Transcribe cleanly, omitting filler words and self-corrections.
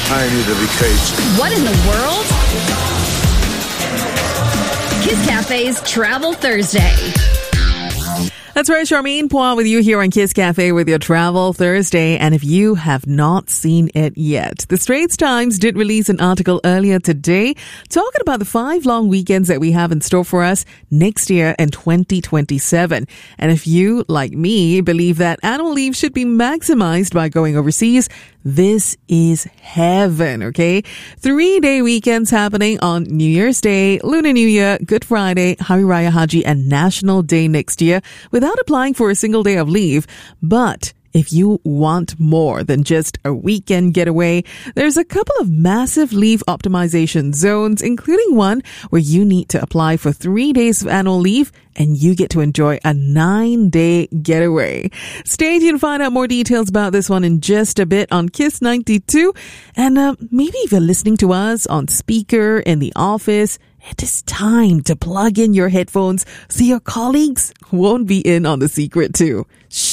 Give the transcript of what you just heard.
I need to be caged. What in the world? Kiss Cafe's Travel Thursday. That's right, Charmaine Poir with you here on Kiss Cafe with your Travel Thursday. And if you have not seen it yet, the Straits Times did release an article earlier today talking about the 5 long weekends that we have in store for us next year in 2027. And if you, like me, believe that annual leave should be maximized by going overseas, this is heaven, okay? 3-day weekends happening on New Year's Day, Lunar New Year, Good Friday, Hari Raya Haji, and National Day next year without applying for a single day of leave. But if you want more than just a weekend getaway, there's a couple of massive leave optimization zones, including one where you need to apply for 3 days of annual leave and you get to enjoy a 9-day getaway. Stay tuned to find out more details about this one in just a bit on Kiss 92. And maybe if you're listening to us on speaker in the office, it is time to plug in your headphones so your colleagues won't be in on the secret too. Shh.